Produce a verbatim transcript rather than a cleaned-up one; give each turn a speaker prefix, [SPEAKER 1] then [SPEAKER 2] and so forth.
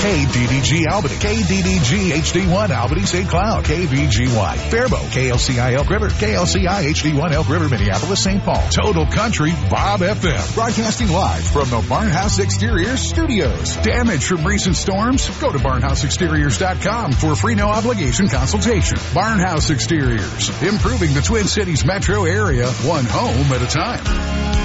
[SPEAKER 1] K D D G Albany, K D D G H D one Albany Saint Cloud, K V G Y Faribault, K L C I Elk River, K L C I H D one Elk River, Minneapolis, Saint Paul. Total Country Bob F M. Broadcasting live from the Barnhouse Exteriors Studios. Damage from recent storms? Go to barnhouse exteriors dot com for a free no obligation consultation. Barnhouse Exteriors, improving the Twin Cities metro area one home at a time.